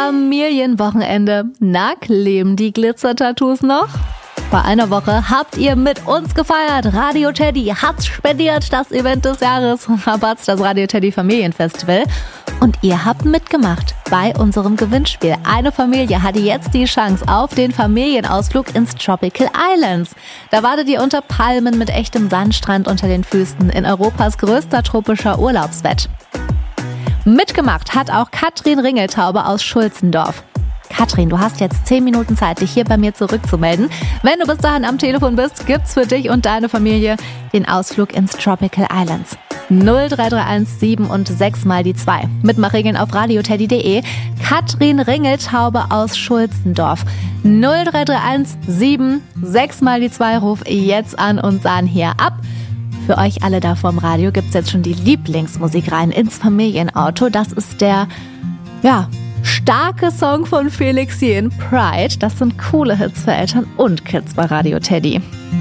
Familienwochenende. Na, kleben die Glitzer-Tattoos noch? Vor einer Woche habt ihr mit uns gefeiert. Radio Teddy hat's spendiert, das Event des Jahres. Rabatz, das Radio Teddy Familienfestival. Und ihr habt mitgemacht bei unserem Gewinnspiel. Eine Familie hatte jetzt die Chance auf den Familienausflug ins Tropical Islands. Da wartet ihr unter Palmen mit echtem Sandstrand unter den Füßen in Europas größter tropischer Urlaubsbett. Mitgemacht hat auch Katrin Ringeltaube aus Schulzendorf. Katrin, du hast jetzt 10 Minuten Zeit, dich hier bei mir zurückzumelden. Wenn du bis dahin am Telefon bist, gibt's für dich und deine Familie den Ausflug ins Tropical Islands. 0331 7 und 6 mal die 2. Mitmachregeln auf radioteddy.de. Katrin Ringeltaube aus Schulzendorf. 0331 7 6 mal die 2. Ruf jetzt an und sahn hier ab. Für euch alle da vorm Radio gibt's jetzt schon die Lieblingsmusik rein ins Familienauto. Das ist der, starke Song von Felix Jähn, Pride. Das sind coole Hits für Eltern und Kids bei Radio Teddy.